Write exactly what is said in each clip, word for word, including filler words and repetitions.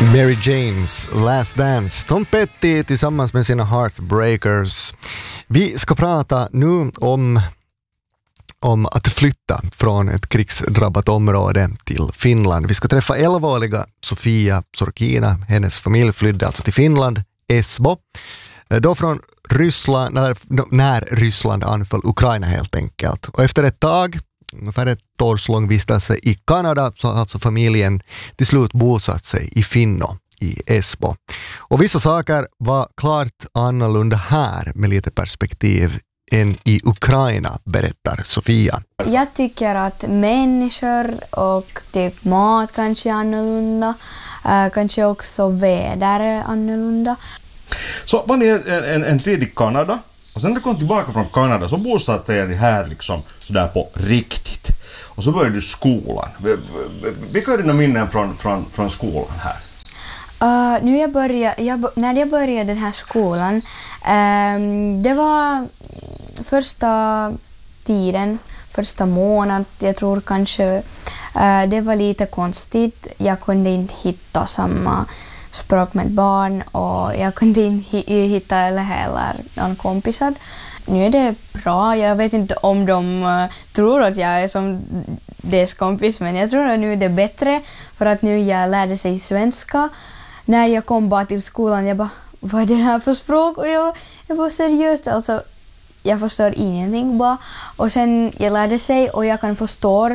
Mary Janes Last Dance, Tom Petty tillsammans med sina Heartbreakers. Vi ska prata nu om, om att flytta från ett krigsdrabbat område till Finland. Vi ska träffa elvaåriga Sofia Sorkina. Hennes familj flydde alltså till Finland, Esbo. Då från Ryssland, när, när Ryssland anföll Ukraina helt enkelt. Och efter ett tag, ungefär ett års lång vistelse i Kanada, så har alltså familjen till slut bosatt sig i Finno i Esbo. Och vissa saker var klart annorlunda här med lite perspektiv än i Ukraina, berättar Sofia. Jag tycker att människor och typ mat kanske är annorlunda. Äh, kanske också väder är annorlunda. Så var ni en, en, en tid i Kanada och sen när du kom tillbaka från Kanada så bosatte jag dig här liksom sådär på riktigt. Och så började du skolan. Vilka är dina minnen från, från, från skolan här? Uh, nu jag började, jag, när jag började den här skolan, um, det var första tiden, första månaden, jag tror kanske uh, det var lite konstigt. Jag kunde inte hitta samma språk med barn och jag kunde inte hitta eller heller någon kompisar. Nu är det bra. Jag vet inte om de uh, tror att jag är som deras kompis, men jag tror att nu är det bättre för att nu jag lärde sig svenska. När jag kom bara till skolan, jag bara, vad är det här för språk? Och jag, jag var seriöst, alltså, jag förstår ingenting bara. Och sen jag lärde sig och jag kan förstå.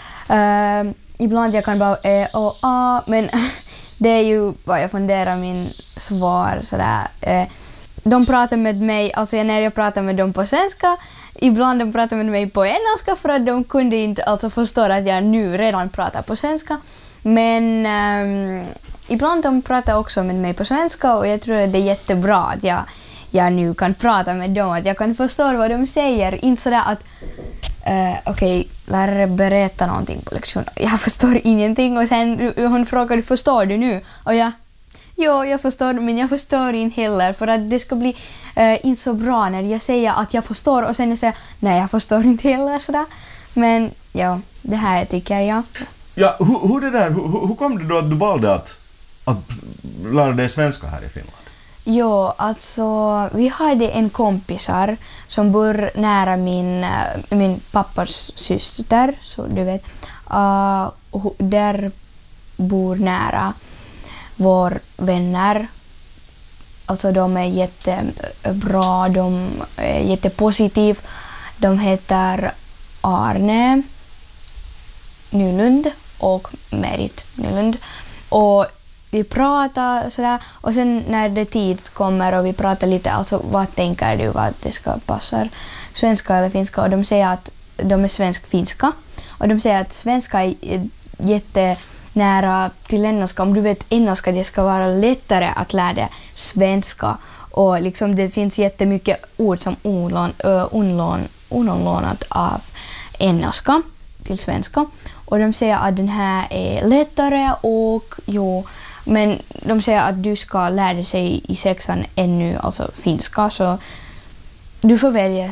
Uh, ibland jag kan bara eh och a, men det är ju vad jag funderar min svar sådär. Eh, de pratar med mig, alltså när jag pratar med dem på svenska, ibland de pratar med mig på engelska för att de kunde inte alltså förstå att jag nu redan pratar på svenska. Men um, ibland de pratar också med mig på svenska och jag tror att det är jättebra att jag, jag nu kan prata med dem, att jag kan förstå vad de säger. Inte sådär att uh, okej, okay, lärare berätta någonting på lektionen. Jag förstår ingenting och sen hon frågar, förstår du nu? Och jag, jo, jag förstår, men jag förstår inte heller för att det ska bli uh, inte så bra när jag säger att jag förstår och sen jag säger, nej jag förstår inte heller sådär. Men ja, det här tycker jag. Ja, hur, hur, det där, hur, hur kom det då att du valde att, att lära dig svenska här i Finland? Jo, alltså vi hade en kompisar som bor nära min, min pappas syster, så du vet. Uh, där bor nära vår vänner. Alltså de är jättebra, de är jättepositiva. De heter Arne Nylund och Merit Nylund. Och vi pratar sådär och sen när det tid kommer och vi pratar lite, alltså vad tänker du vad det ska passa, svenska eller finska, och de säger att de är svensk-finska och de säger att svenska är jättenära till engelska. Om du vet engelska, det ska vara lättare att lära dig svenska och liksom det finns jättemycket ord som unlånat av engelska till svenska. Och de säger att den här är lättare och jo, men de säger att du ska lära sig i sexan ännu, alltså finska, så du får välja